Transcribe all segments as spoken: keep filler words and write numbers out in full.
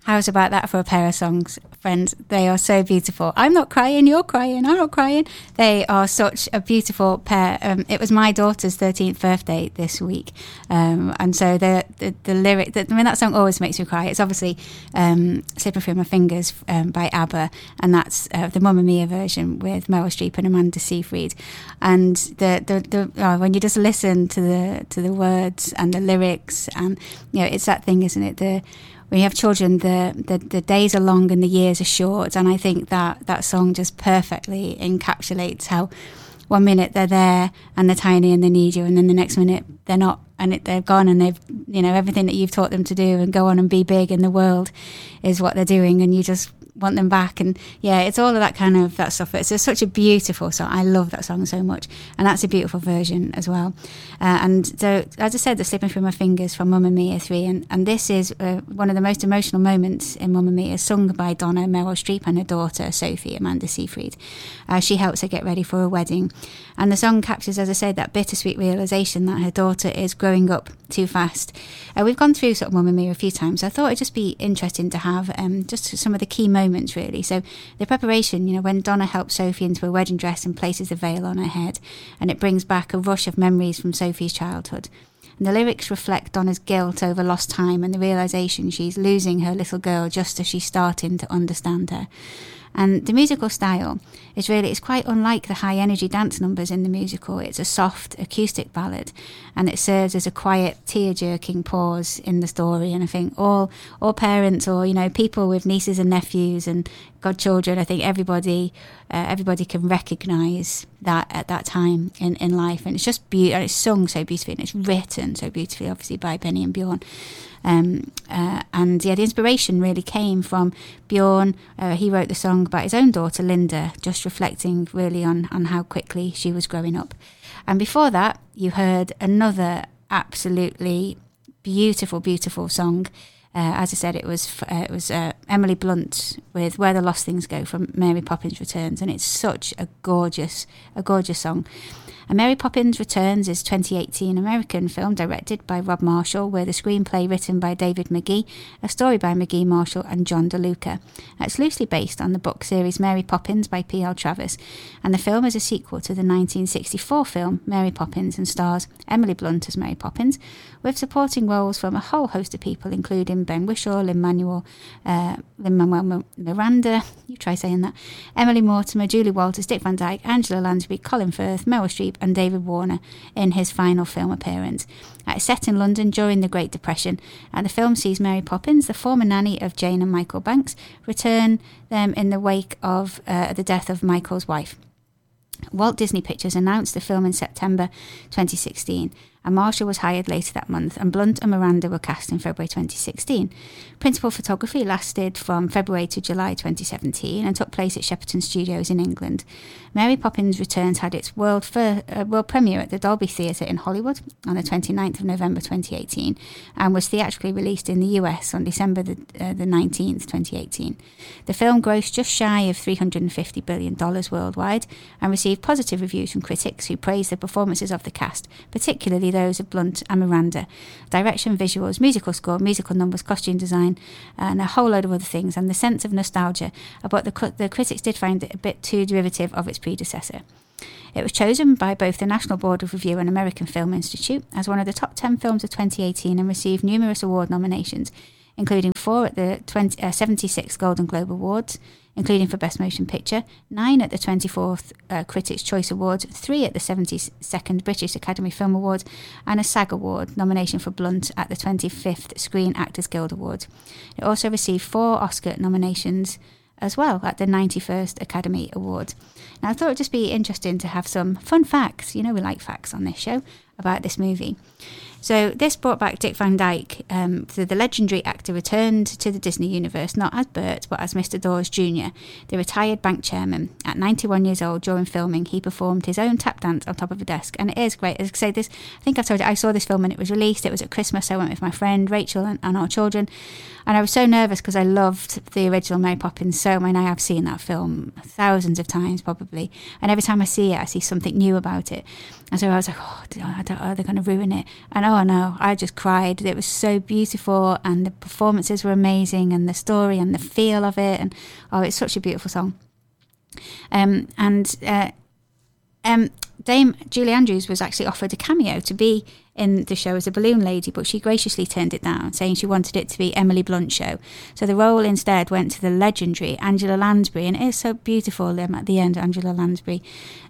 How's about that for a pair of songs, friends? They are so beautiful. I'm not crying, you're crying, I'm not crying. They are such a beautiful pair. Um, it was my daughter's thirteenth birthday this week. Um, and so the the, the lyric, the, I mean, that song always makes me cry. It's obviously um, Slipping Through My Fingers um, by ABBA. And that's uh, the Mamma Mia version with Meryl Streep and Amanda Seyfried. And the, the, the oh, when you just listen to the to the words and the lyrics, and, you know, it's that thing, isn't it? The when you have children, the, the, the days are long and the years are short. And I think that that song just perfectly encapsulates how one minute they're there and they're tiny and they need you, and then the next minute they're not, and it, they're gone, and they've, you know, everything that you've taught them to do and go on and be big in the world is what they're doing, and you just want them back. And yeah, it's all of that kind of that stuff. It's just such a beautiful song. I love that song so much, and that's a beautiful version as well. Uh, and so, as I said, the Slipping Through My Fingers from Mamma Mia three, and, and this is uh, one of the most emotional moments in Mamma Mia, sung by Donna, Meryl Streep, and her daughter Sophie, Amanda Seyfried. Uh, she helps her get ready for a wedding, and the song captures, as I said, that bittersweet realization that her daughter is growing up too fast. Uh, we've gone through sort of Mamma Mia a few times. I thought it'd just be interesting to have um, just some of the key moments, really. So the preparation, you know, when Donna helps Sophie into a wedding dress and places a veil on her head, and it brings back a rush of memories from Sophie's childhood. And the lyrics reflect Donna's guilt over lost time and the realization she's losing her little girl just as she's starting to understand her. And the musical style is really, it's quite unlike the high energy dance numbers in the musical. It's a soft acoustic ballad, and it serves as a quiet tear jerking pause in the story. And I think all all parents, or, you know, people with nieces and nephews and godchildren, I think everybody uh, everybody can recognise that at that time in, in life. And it's just beautiful. It's sung so beautifully, and it's written so beautifully, obviously, by Benny and Bjorn. Um, uh, and yeah, the inspiration really came from Bjorn. Uh, he wrote the song about his own daughter Linda, just reflecting really on, on how quickly she was growing up. And before that, you heard another absolutely beautiful, beautiful song. Uh, as I said, it was uh, it was uh, Emily Blunt with "Where the Lost Things Go" from Mary Poppins Returns, and it's such a gorgeous, a gorgeous song. And Mary Poppins Returns is a twenty eighteen American film directed by Rob Marshall, with a screenplay written by David McGee, a story by McGee, Marshall and John DeLuca. It's loosely based on the book series Mary Poppins by P L Travis, and the film is a sequel to the nineteen sixty-four film Mary Poppins, and stars Emily Blunt as Mary Poppins, with supporting roles from a whole host of people, including Ben Whishaw, Lin-Manuel uh, Lin-Manuel Miranda, you try saying that, Emily Mortimer, Julie Walters, Dick Van Dyke, Angela Lansbury, Colin Firth, Meryl Streep and David Warner in his final film appearance. Uh, it's set in London during the Great Depression, and the film sees Mary Poppins, the former nanny of Jane and Michael Banks, return them in the wake of uh, the death of Michael's wife. Walt Disney Pictures announced the film in September twenty sixteen, and Marshall was hired later that month, and Blunt and Miranda were cast in February twenty sixteen. Principal photography lasted from February to July twenty seventeen and took place at Shepperton Studios in England. Mary Poppins Returns had its world, fir- uh, world premiere at the Dolby Theatre in Hollywood on the twenty-ninth of November twenty eighteen, and was theatrically released in the U S on December the, uh, the nineteenth, twenty eighteen. The film grossed just shy of three hundred fifty billion dollars worldwide and received positive reviews from critics who praised the performances of the cast, particularly those of Blunt and Miranda. Direction, visuals, musical score, musical numbers, costume design, and a whole load of other things, and the sense of nostalgia, but the, the critics did find it a bit too derivative of its predecessor. It was chosen by both the National Board of Review and American Film Institute as one of the top ten films of twenty eighteen and received numerous award nominations, including four at the twenty, uh, seventy-sixth Golden Globe Awards, including for Best Motion Picture, nine at the twenty-fourth uh, Critics' Choice Awards, three at the seventy-second British Academy Film Awards, and a SAG Award nomination for Blunt at the twenty-fifth Screen Actors Guild Awards. It also received four Oscar nominations as well at the ninety-first Academy Award. Now, I thought it would just be interesting to have some fun facts. You know, we like facts on this show about this movie. So this brought back Dick Van Dyke. Um, so the legendary actor returned to the Disney universe, not as Bert, but as Mister Dawes Junior, the retired bank chairman. At ninety-one years old, during filming, he performed his own tap dance on top of a desk. And it is great. As I say, this, I think I've told you, I saw this film when it was released. It was at Christmas. I went with my friend Rachel and, and our children. And I was so nervous because I loved the original Mary Poppins so much. I have seen that film thousands of times probably. And every time I see it, I see something new about it. And so I was like, oh, I don't, are they going to ruin it? And oh no, I just cried. It was so beautiful, and the performances were amazing, and the story and the feel of it, and oh, it's such a beautiful song. Um, and uh, um, Dame Julie Andrews was actually offered a cameo to be in the show as a balloon lady, but she graciously turned it down, saying she wanted it to be Emily Blunt's show. So the role instead went to the legendary Angela Lansbury, and it is so beautiful um, at the end. Angela Lansbury,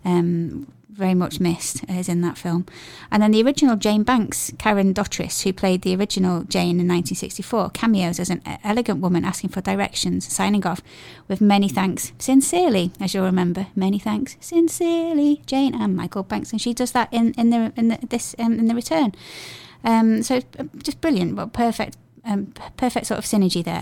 um, very much missed, is in that film. And then the original Jane Banks, Karen Dotrice, who played the original Jane in nineteen sixty-four, cameos as an elegant woman asking for directions, signing off with many thanks, sincerely, as you'll remember, many thanks, sincerely, Jane and Michael Banks, and she does that in in the in the, this um, in the return. Um, so just brilliant, but perfect, um, perfect sort of synergy there.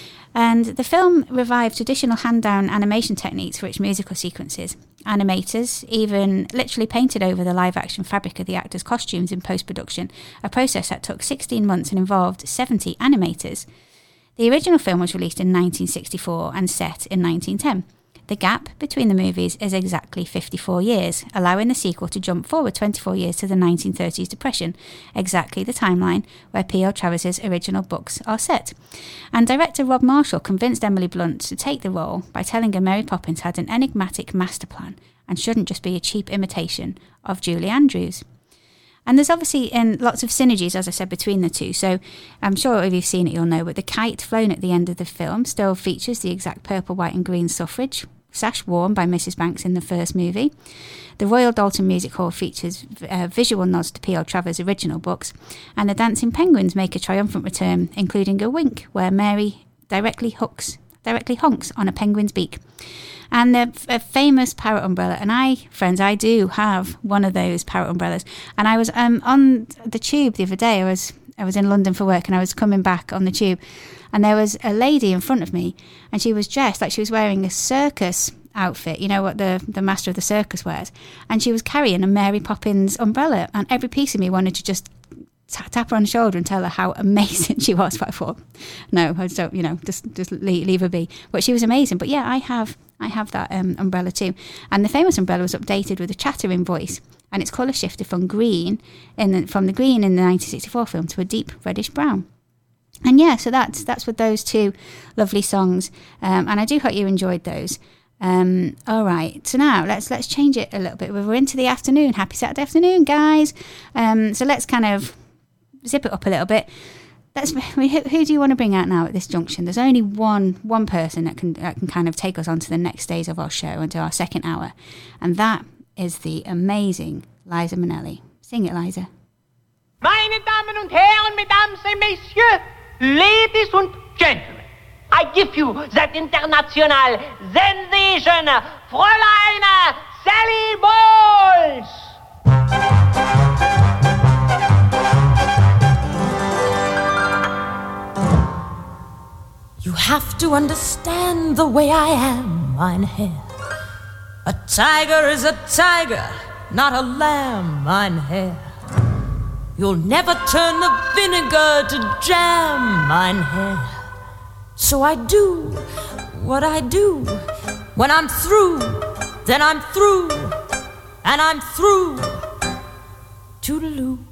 And the film revived traditional hand-down animation techniques for its musical sequences. Animators even literally painted over the live-action fabric of the actors' costumes in post-production, a process that took sixteen months and involved seventy animators. The original film was released in nineteen sixty-four and set in nineteen ten. The gap between the movies is exactly fifty-four years, allowing the sequel to jump forward twenty-four years to the nineteen thirties Depression, exactly the timeline where P L Travis's original books are set. And director Rob Marshall convinced Emily Blunt to take the role by telling her Mary Poppins had an enigmatic master plan and shouldn't just be a cheap imitation of Julie Andrews. And there's obviously in lots of synergies, as I said, between the two. So I'm sure if you've seen it, you'll know, but the kite flown at the end of the film still features the exact purple, white and green suffrage sash worn by Missus Banks in the first movie. The Royal Dalton Music Hall features uh, visual nods to P L Travers' original books, and the Dancing Penguins make a triumphant return, including a wink where Mary directly hooks, directly honks on a penguin's beak. And the f- famous parrot umbrella, and I, friends, I do have one of those parrot umbrellas. And I was um, on the tube the other day. I was I was in London for work, and I was coming back on the tube, and there was a lady in front of me, and she was dressed like she was wearing a circus outfit, you know what the, the master of the circus wears, and she was carrying a Mary Poppins umbrella, and every piece of me wanted to just t- tap her on the shoulder and tell her how amazing she was, but I thought, no, I don't, you know, just just leave, leave her be. But she was amazing. But yeah, I have I have that um, umbrella too, and the famous umbrella was updated with a chattering voice, and its colour shifted from green in the, from the green in the nineteen sixty-four film to a deep reddish brown. And yeah, so that's that's with those two lovely songs, um, and I do hope you enjoyed those. Um, all right, so now let's let's change it a little bit. We're into the afternoon. Happy Saturday afternoon, guys. Um, so let's kind of zip it up a little bit. Let's. Who, who do you want to bring out now at this junction? There's only one one person that can that can kind of take us on to the next stage of our show and to our second hour, and that is the amazing Liza Minnelli. Sing it, Liza. Meine Damen und Herren, Mesdames et Messieurs, Ladies und Gentlemen, I give you that international sensation, Fräulein Sally Bowles! You have to understand the way I am, mein Herr. A tiger is a tiger, not a lamb, mein Herr. You'll never turn the vinegar to jam, mein Herr. So I do what I do. When I'm through, then I'm through, and I'm through. Toodaloo.